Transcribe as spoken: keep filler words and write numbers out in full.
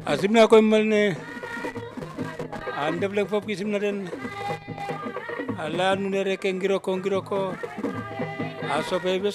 asimna koy malne an ndef leng fop gisim na den a leya nuune rek ngiro ko ngiro ko a soɓe bes